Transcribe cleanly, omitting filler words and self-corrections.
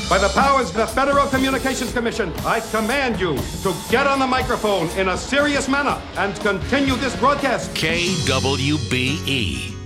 By the powers of the Federal Communications Commission, I command you to get on the microphone in a serious manner and continue this broadcast. KWBE.